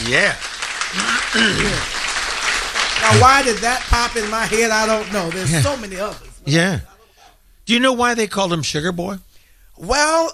Yeah. Now, why did that pop in my head? I don't know. There's so many others. Yeah. Do you know why they called him Sugar Boy? Well,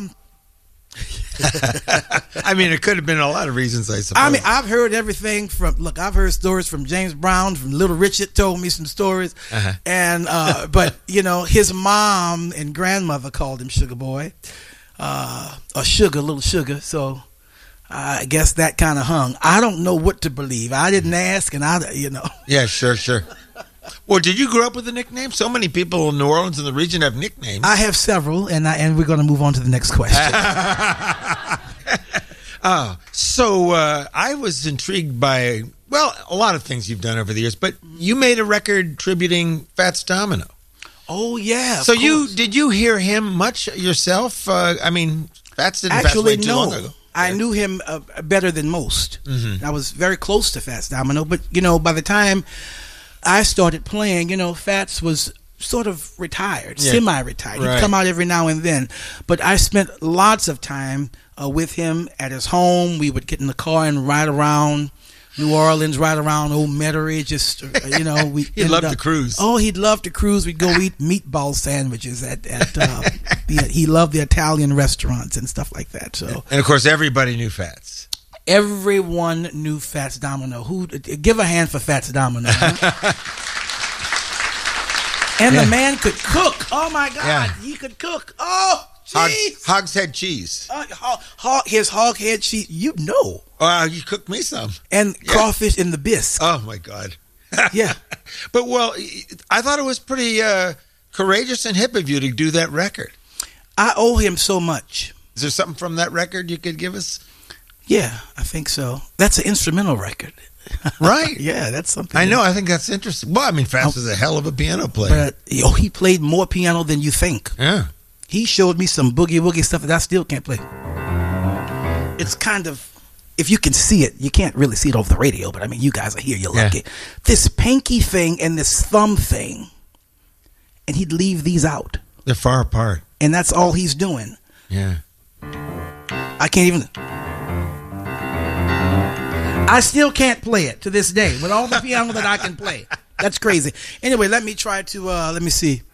I mean, it could have been a lot of reasons, I suppose. I mean, I've heard everything from. Look, I've heard stories from James Brown, from Little Richard told me some stories, and but you know, his mom and grandmother called him Sugar Boy, or Sugar, Little Sugar. So I guess that kind of hung. I don't know what to believe. I didn't ask, and Yeah, sure. Well, did you grow up with a nickname? So many people in New Orleans and the region have nicknames. I have several, and we're going to move on to the next question. So I was intrigued by, well, a lot of things you've done over the years, but you made a record tributing Fats Domino. Oh, yeah. So did you hear him much yourself? I mean, Fats didn't pass away too long ago. I knew him better than most. Mm-hmm. I was very close to Fats Domino, but, by the time I started playing, Fats was sort of retired, semi-retired. He'd come out every now and then. But I spent lots of time with him at his home. We would get in the car and ride around New Orleans, ride around Old Metairie, just, He'd love to cruise. Oh, he'd love to cruise. We'd go eat meatball sandwiches at he loved the Italian restaurants and stuff like that. So, and, of course, everybody knew Fats. Everyone knew Fats Domino. Give a hand for Fats Domino. Huh? And the man could cook. Oh my God, he could cook. Oh, jeez. Hogshead cheese. His hog head cheese. You cooked me some. And crawfish in the bisque. Oh my God. Yeah. But I thought it was pretty courageous and hip of you to do that record. I owe him so much. Is there something from that record you could give us? Yeah, I think so. That's an instrumental record. Right? Yeah, that's something. I know. I think that's interesting. Well, I mean, Fats was a hell of a piano player. But, he played more piano than you think. Yeah. He showed me some boogie-woogie stuff that I still can't play. It's kind of, if you can see it, you can't really see it over the radio, but I mean, you guys are here, you're lucky. This pinky thing and this thumb thing, and he'd leave these out. They're far apart. And that's all he's doing. Yeah. I can't even... I still can't play it to this day with all the piano that I can play. That's crazy. Anyway, let me try to, let me see.